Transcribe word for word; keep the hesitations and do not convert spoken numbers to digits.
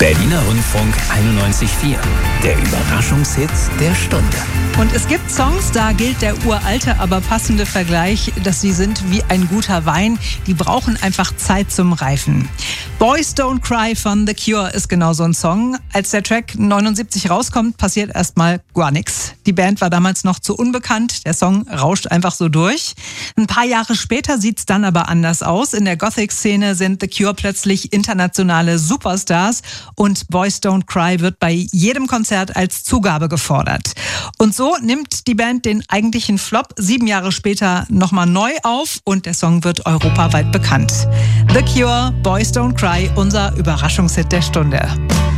Berliner Rundfunk einundneunzig Komma vier. Der Überraschungshit der Stunde. Und es gibt Songs, da gilt der uralte, aber passende Vergleich, dass sie sind wie ein guter Wein. Die brauchen einfach Zeit zum Reifen. Boys Don't Cry von The Cure ist genau so ein Song. Als der Track neunundsiebzig rauskommt, passiert erstmal gar nichts. Die Band war damals noch zu unbekannt. Der Song rauscht einfach so durch. Ein paar Jahre später sieht's dann aber anders aus. In der Gothic-Szene sind The Cure plötzlich internationale Superstars und Boys Don't Cry wird bei jedem Konzert als Zugabe gefordert. Und so nimmt die Band den eigentlichen Flop sieben Jahre später nochmal neu auf und der Song wird europaweit bekannt. The Cure, Boys Don't Cry, unser Überraschungshit der Stunde.